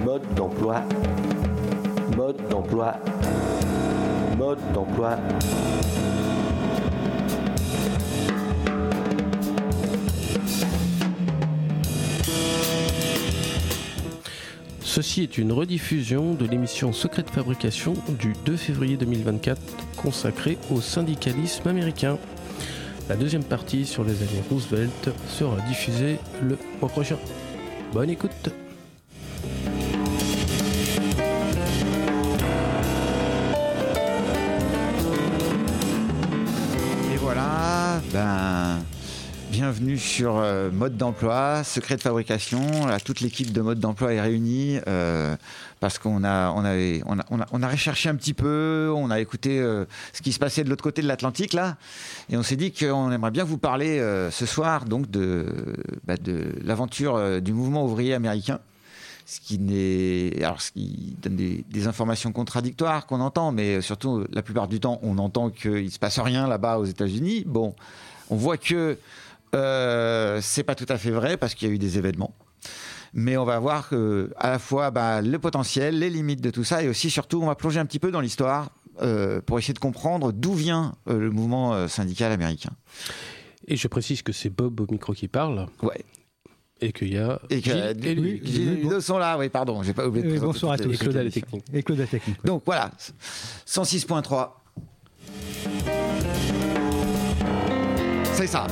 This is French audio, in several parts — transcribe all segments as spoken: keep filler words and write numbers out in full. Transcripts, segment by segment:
Mode d'emploi. Mode d'emploi. Mode d'emploi. Ceci est une rediffusion de l'émission Secret de fabrication du deux février deux mille vingt-quatre consacrée au syndicalisme américain. La deuxième partie sur les années Roosevelt sera diffusée le mois prochain. Bonne écoute. Et voilà, ben... bienvenue sur euh, Mode d'emploi, Secret de fabrication. Là, toute l'équipe de Mode d'emploi est réunie euh, parce qu'on a, on avait, on a, on a, on a recherché un petit peu, on a écouté euh, ce qui se passait de l'autre côté de l'Atlantique là, et on s'est dit qu'on aimerait bien vous parler euh, ce soir donc de, bah, de l'aventure euh, du mouvement ouvrier américain. Ce qui, n'est, alors, ce qui donne des, des informations contradictoires qu'on entend, mais surtout la plupart du temps on entend qu'il ne se passe rien là-bas aux États-Unis. Bon, on voit que Euh, c'est pas tout à fait vrai parce qu'il y a eu des événements, mais on va voir que, à la fois bah, le potentiel, les limites de tout ça, et aussi surtout on va plonger un petit peu dans l'histoire euh, pour essayer de comprendre d'où vient euh, le mouvement euh, syndical américain. Et je précise que c'est Bob au micro qui parle. Ouais. Et qu'il y a et que Gilles et lui. Gilles et Ludo sont là, oui, pardon, j'ai pas oublié de Oui, présenter bonsoir à tous. Et Claude à la technique. Et Claude à la technique. Oui. Donc voilà, cent six point trois. C'est ça.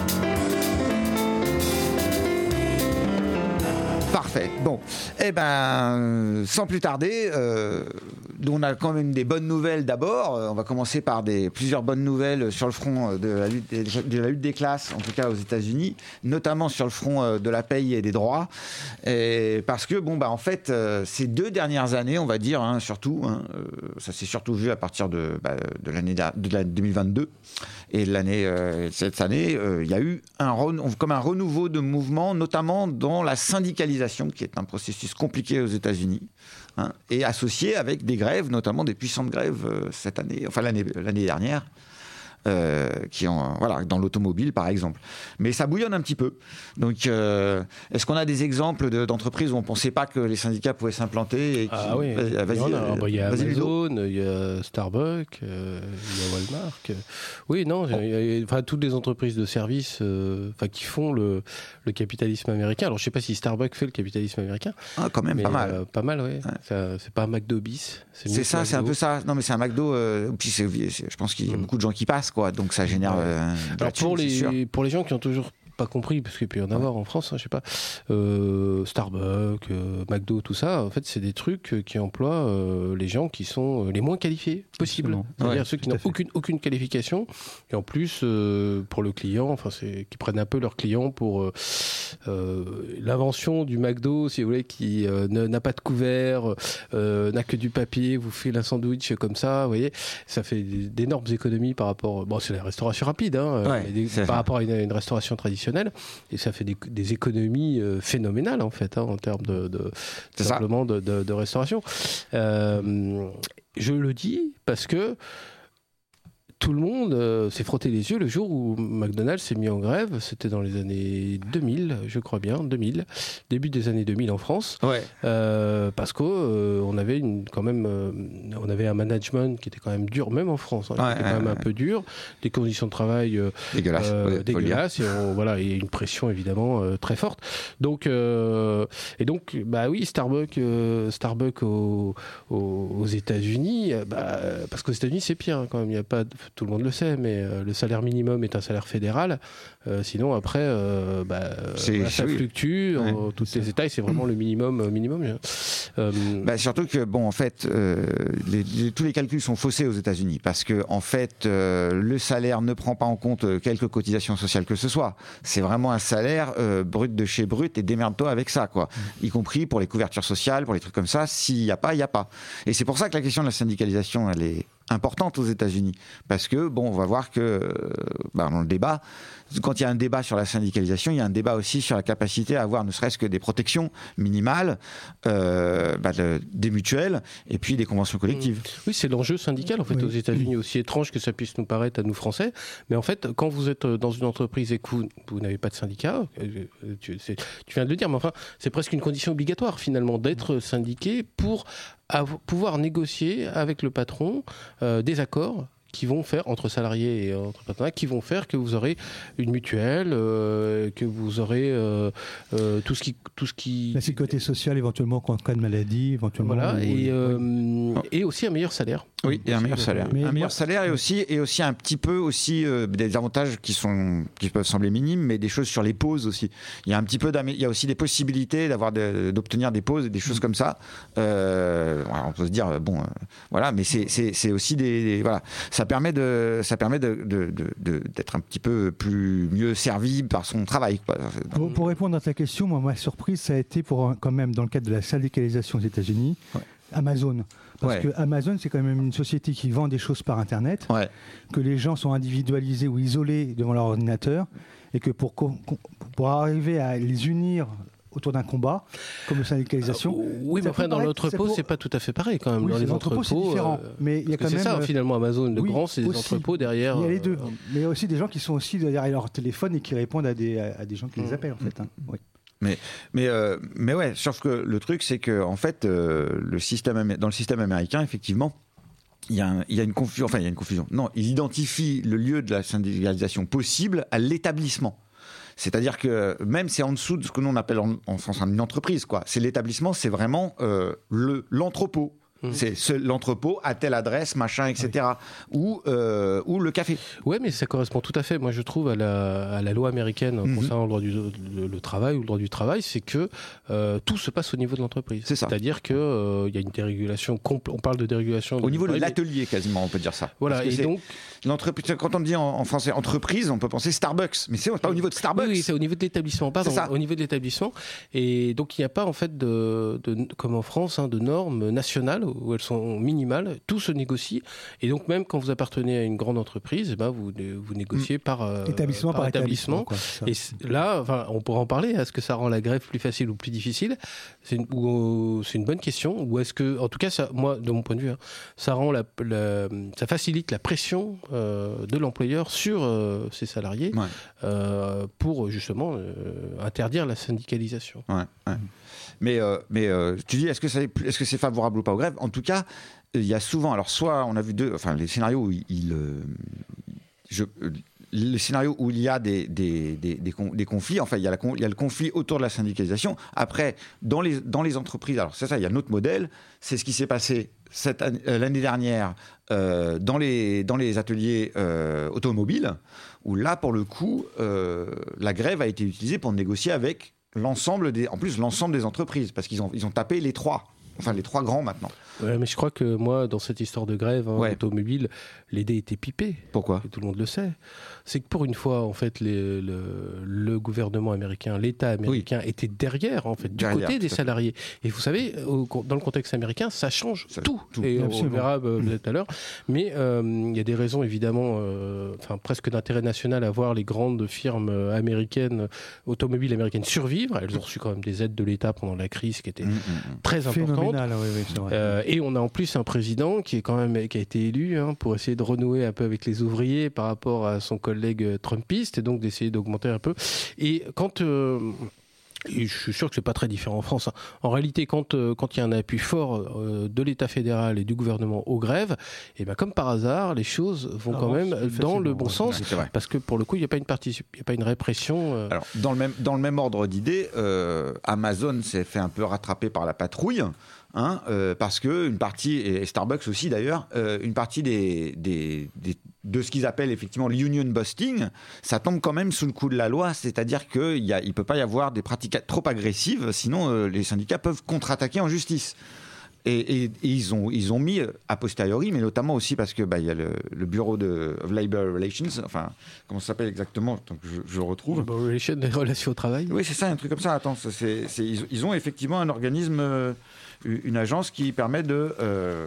Parfait. Bon, eh ben, sans plus tarder, euh, on a quand même des bonnes nouvelles d'abord. On va commencer par des, plusieurs bonnes nouvelles sur le front de la, lutte, de la lutte des classes, en tout cas aux États-Unis, notamment sur le front de la paye et des droits. Et parce que, bon, bah, en fait, ces deux dernières années, on va dire, hein, surtout, hein, ça s'est surtout vu à partir de, bah, de l'année de la deux mille vingt-deux et de l'année, euh, cette année, euh, il y a eu un, comme un renouveau de mouvement, notamment dans la syndicalisation, qui est un processus compliqué aux États-Unis, hein, et associé avec des grèves, notamment des puissantes grèves euh, cette année, enfin l'année, l'année dernière, euh, qui ont, voilà, dans l'automobile par exemple. Mais ça bouillonne un petit peu. Donc, euh, est-ce qu'on a des exemples de, d'entreprises où on ne pensait pas que les syndicats pouvaient s'implanter et qui... Ah oui, vas-y, il y, en a. euh, Bah, il y a vas-y, Amazon, il y a Starbucks, euh, il y a Walmart. Euh, oui, non, oh. il y a, enfin, toutes les entreprises de services euh, enfin, qui font le, le capitalisme américain. Alors, je ne sais pas si Starbucks fait le capitalisme américain. Ah, quand même, mais, pas mal. Euh, pas mal, oui. Ouais. Ça, c'est pas un McDo bis. C'est, c'est ça, McDo. C'est un peu ça. Non, mais c'est un McDo. Euh, puis c'est, c'est, je pense qu'il y a mm. beaucoup de gens qui passent, quoi. Donc ça génère. Euh, Alors, pour les, pour les gens qui ont toujours pas compris, parce qu'il peut y en avoir en France, hein, je sais pas, euh, Starbucks, euh, McDo, tout ça, en fait, c'est des trucs qui emploient euh, les gens qui sont les moins qualifiés possibles. Absolument. C'est-à-dire ouais, ceux qui n'ont aucune, aucune qualification, et en plus, euh, pour le client, enfin, c'est qui prennent un peu leur client pour euh, euh, l'invention du McDo, si vous voulez, qui euh, n'a pas de couvert, euh, n'a que du papier, vous fait un sandwich comme ça, vous voyez, ça fait d'énormes économies par rapport, bon, c'est la restauration rapide, hein, ouais, mais des, par ça. rapport à une, une restauration traditionnelle. Et ça fait des, des économies euh, phénoménales en fait, hein, en termes de, de simplement de, de, de restauration. Euh, je le dis parce que tout le monde euh, s'est frotté les yeux le jour où McDonald's s'est mis en grève. C'était dans les années deux mille, je crois bien, deux mille, début des années deux mille en France. Ouais. Euh, parce qu'on euh, avait une, quand même, euh, on avait un management qui était quand même dur, même en France, hein, ouais, qui était ouais, quand même ouais. un peu dur, des conditions de travail euh, dégueulasses, euh, ouais, dégueulasses et, on, voilà, et une pression évidemment euh, très forte. Donc, euh, et donc, bah oui, Starbucks, euh, Starbucks aux, aux, aux États-Unis, bah, parce qu'aux États-Unis c'est pire hein, quand même. Il y a pas de, tout le monde le sait, mais euh, le salaire minimum est un salaire fédéral. Euh, sinon, après, euh, bah, voilà, ça oui. fluctue ouais, en tous les États et c'est vraiment le minimum. minimum euh, bah, surtout que, bon, en fait, euh, les, les, tous les calculs sont faussés aux États-Unis parce que, en fait, euh, le salaire ne prend pas en compte quelque cotisation sociale que ce soit. C'est vraiment un salaire euh, brut de chez brut et démerde-toi avec ça, quoi. Mmh. Y compris pour les couvertures sociales, pour les trucs comme ça. S'il n'y a pas, il n'y a pas. Et c'est pour ça que la question de la syndicalisation, elle est importante aux États-Unis. Parce que, bon, on va voir que, euh, bah, dans le débat, quand il y a un débat sur la syndicalisation, il y a un débat aussi sur la capacité à avoir ne serait-ce que des protections minimales, euh, bah, de, des mutuelles et puis des conventions collectives. Oui, c'est l'enjeu syndical en fait oui. aux États-Unis, aussi étrange que ça puisse nous paraître à nous Français. Mais en fait, quand vous êtes dans une entreprise et que vous, vous n'avez pas de syndicat, tu, tu viens de le dire, mais enfin, c'est presque une condition obligatoire finalement d'être syndiqué pour av- pouvoir négocier avec le patron euh, des accords qui vont faire, entre salariés et entre patronats, qui vont faire que vous aurez une mutuelle, euh, que vous aurez euh, euh, tout ce qui... Tout ce qui... La sécurité sociale, éventuellement, en cas de maladie, éventuellement... Voilà, ou... et, euh, oui. et aussi un meilleur salaire. Oui, et un meilleur salaire. Mais un moi- meilleur salaire et aussi, et aussi un petit peu aussi euh, des avantages qui, sont, qui peuvent sembler minimes, mais des choses sur les pauses aussi. Il y a un petit peu d'amé- il y a aussi des possibilités d'avoir de, d'obtenir des pauses et des choses mmh. comme ça. Euh, alors on peut se dire, bon, euh, voilà, mais c'est, c'est, c'est aussi des, des... Voilà. Ça permet, de, ça permet de, de, de, de, d'être un petit peu plus mieux servi par son travail. Quoi. Pour, pour répondre à ta question, moi, ma surprise, ça a été pour, quand même, dans le cadre de la syndicalisation aux États-Unis, ouais. Amazon. Parce ouais. que Amazon, c'est quand même une société qui vend des choses par Internet, ouais. que les gens sont individualisés ou isolés devant leur ordinateur, et que pour, pour arriver à les unir autour d'un combat, comme la syndicalisation. Euh, oui, mais enfin, dans l'entrepôt, pour... c'est pas tout à fait pareil quand même. Oui, dans les entrepôts, c'est différent. Euh, mais il y a quand c'est même. ça, finalement, Amazon, le oui, grand, c'est des aussi. entrepôts derrière. Il y a les deux. Euh... Mais il y a aussi des gens qui sont aussi derrière leur téléphone et qui répondent à des, à des gens qui mmh. les appellent, en fait. Hein. Oui. Mais, mais, euh, mais ouais, sauf que le truc, c'est que, en fait, euh, le système, dans le système américain, effectivement, il y, a un, il y a une confusion. Enfin, il y a une confusion. Non, il identifie le lieu de la syndicalisation possible à l'établissement. C'est-à-dire que même c'est en dessous de ce que nous on appelle en, en France une entreprise, quoi. C'est l'établissement, c'est vraiment euh, le, l'entrepôt. Mmh. C'est ce, l'entrepôt à telle adresse, machin, et cetera. Oui. Ou, euh, ou le café. Ouais, mais ça correspond tout à fait, moi je trouve, à la, à la loi américaine mmh. concernant le droit du le, le travail ou le droit du travail, c'est que euh, tout se passe au niveau de l'entreprise. C'est ça. C'est-à-dire qu'il euh, y a une dérégulation, compl- on parle de dérégulation... Au niveau de l'atelier, quasiment, on peut dire ça. Voilà, et donc... L'entreprise, quand on dit en, en français entreprise, on peut penser Starbucks, mais c'est pas au niveau de Starbucks. Oui, oui, c'est au niveau de l'établissement, pardon, au niveau de l'établissement. Et donc il n'y a pas en fait de, de comme en France, hein, de normes nationales où elles sont minimales. Tout se négocie. Et donc même quand vous appartenez à une grande entreprise, ben vous vous négociez mmh. par euh, établissement par, par établissement. établissement quoi, et là, enfin, on pourra en parler. Est-ce que ça rend la grève plus facile ou plus difficile ? C'est une, ou, c'est une bonne question. Ou est-ce que, en tout cas, ça, moi, de mon point de vue, hein, ça rend la, la, ça facilite la pression Euh, de l'employeur sur euh, ses salariés ouais. euh, pour justement euh, interdire la syndicalisation. Ouais, ouais. Mais, euh, mais euh, tu dis, est-ce que, ça est, est-ce que c'est favorable ou pas aux grèves ? En tout cas, il y a souvent, alors soit on a vu deux, enfin les scénarios où il, il euh, je, le scénario où il y a des, des, des, des, des conflits, enfin il y, a la, il y a le conflit autour de la syndicalisation. Après, dans les, dans les entreprises, alors c'est ça, il y a un autre modèle, c'est ce qui s'est passé cette année, euh, l'année dernière euh, dans, les, dans les ateliers euh, automobiles, où là, pour le coup, euh, la grève a été utilisée pour négocier avec l'ensemble des, en plus l'ensemble des entreprises, parce qu'ils ont, ils ont tapé les trois. Enfin, les trois grands maintenant. Ouais, mais je crois que moi, dans cette histoire de grève hein, ouais. automobile, les dés étaient pipés. Pourquoi ? Et tout le monde le sait. C'est que pour une fois, en fait, les, le, le gouvernement américain, l'État américain oui. était derrière, en fait, du derrière, côté des salariés. Et vous savez, au, dans le contexte américain, ça change ça, tout. tout. Et on, on le verra euh, mmh. tout à l'heure. Mais euh, il y a des raisons, évidemment, euh, enfin, presque d'intérêt national à voir les grandes firmes américaines, automobiles américaines survivre. Elles ont reçu quand même des aides de l'État pendant la crise qui étaient mmh. très importantes. Oui, oui, c'est vrai. Euh, et on a en plus un président qui est quand même qui a été élu hein, pour essayer de renouer un peu avec les ouvriers par rapport à son collègue trumpiste et donc d'essayer d'augmenter un peu. Et quand euh, et je suis sûr que c'est pas très différent en France. Hein. En réalité, quand euh, quand il y a un appui fort euh, de l'État fédéral et du gouvernement aux grèves, et ben comme par hasard, les choses vont ah, quand bon, même dans le bon ouais, sens, parce que pour le coup, il n'y a pas une partie, il y a pas une répression. Euh... Alors dans le même dans le même ordre d'idée, euh, Amazon s'est fait un peu rattraper par la patrouille. Hein, euh, parce que une partie, et Starbucks aussi d'ailleurs, euh, une partie des, des, des, de ce qu'ils appellent effectivement l'union busting, ça tombe quand même sous le coup de la loi, c'est-à-dire qu'il ne peut pas y avoir des pratiques trop agressives, sinon euh, les syndicats peuvent contre-attaquer en justice. Et, et, et ils, ont, ils ont mis a posteriori, mais notamment aussi parce que bah, y a le, le bureau de of Labor Relations, enfin, comment ça s'appelle exactement, tant que je, je le retrouve. Labor Relations, les relations au travail. Oui, c'est ça, un truc comme ça. Attends, c'est, c'est, ils, ils ont effectivement un organisme, une agence qui permet de, euh,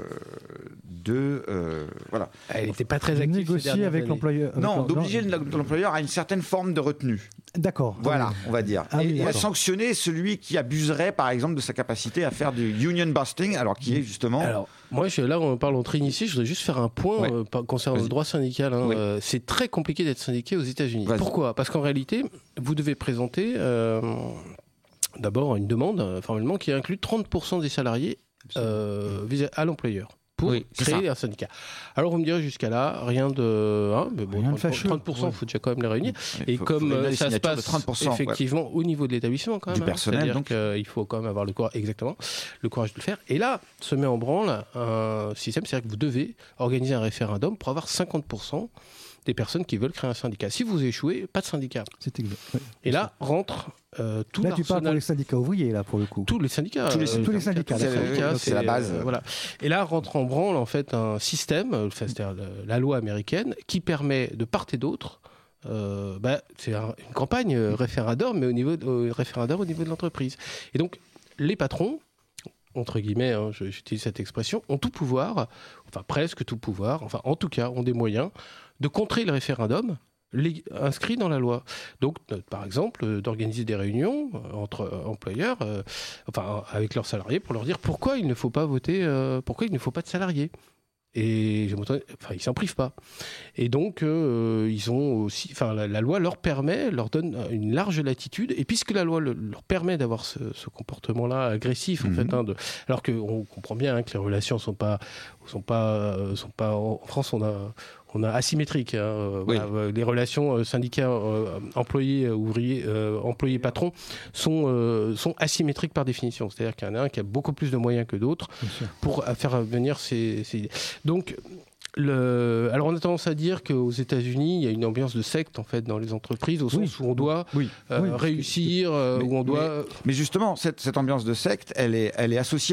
de euh, voilà. Elle n'était pas très De active. négocier avec l'employeur. avec Non, l'em- d'obliger l'employeur à une certaine forme de retenue. D'accord. Voilà, Ah oui. on va dire. Ah et, oui, et à d'accord. sanctionner celui qui abuserait, par exemple, de sa capacité à faire du union busting, alors qui est justement. Alors, moi, je, là, on parle entre initiés. Je voudrais juste faire un point Ouais. euh, par- concernant Vas-y. le droit syndical. hein. Oui. Euh, c'est très compliqué d'être syndiqué aux États-Unis. Vas-y. Pourquoi ? Parce qu'en réalité, vous devez présenter euh, d'abord une demande, euh, formellement, qui inclut trente pour cent des salariés euh, vis- à l'employeur pour Oui, c'est créer ça. un syndicat. Alors, vous me direz jusqu'à là, rien de. Hein, mais bon, Rien de trente fâcheux. trente pour cent, il Ouais. faut déjà quand même les réunir. Il Et faut- comme faut une euh, ça se signature de passe trente pour cent, ouais. effectivement au niveau de l'établissement quand même, Du hein, personnel, c'est-à-dire donc. qu'il faut quand même avoir le courage, exactement, le courage de le faire. Et là, se met en branle un système, c'est-à-dire que vous devez organiser un référendum pour avoir cinquante pour cent des personnes qui veulent créer un syndicat. Si vous échouez, pas de syndicat. C'est exact. Oui. Et là rentre euh, tout Là, tu parles pour l'arsenal. les syndicats ouvriers, là, pour le coup. Tous les syndicats. Tous les- euh, tous les syndicats, tous les d'accord. syndicats, C'est la base. euh, voilà. Et là rentre en branle en fait un système, euh, enfin, c'est-à-dire le- la loi américaine, qui permet de part et d'autre. Euh, bah, c'est un- une campagne euh, référendaire, mais au niveau de, euh, référendaire au niveau de l'entreprise. Et donc les patrons, entre guillemets, hein, je- j'utilise cette expression, ont tout pouvoir, enfin presque tout pouvoir, enfin en tout cas ont des moyens de contrer le référendum lég- inscrit dans la loi. Donc, euh, par exemple, euh, d'organiser des réunions euh, entre euh, employeurs, euh, enfin avec leurs salariés, pour leur dire pourquoi il ne faut pas voter, euh, pourquoi il ne faut pas de salariés. Et je m'entends- enfin, ils s'en privent pas. Et donc, euh, ils ont aussi, enfin, la, la loi leur permet, leur donne une large latitude. Et puisque la loi le- leur permet d'avoir ce, ce comportement-là agressif, en Mhm. fait, hein, de, alors qu'on comprend bien hein, que les relations sont pas, sont pas, euh, sont pas. En France, on a, on a asymétrique. hein, euh, Oui. voilà, euh, les relations euh, syndicats, euh, employés, euh, ouvriers, euh, employés, patrons sont, euh, sont asymétriques par définition. C'est-à-dire qu'il y en a un qui a beaucoup plus de moyens que d'autres Bien sûr. pour euh, faire venir ces, ces... Donc, le... alors on a tendance à dire qu'aux États-Unis, il y a une ambiance de secte en fait dans les entreprises, au Oui. sens où on doit Oui. euh, Oui, parce que- réussir, euh, Mais- où on doit. Mais justement, cette, cette ambiance de secte, elle est, elle est associée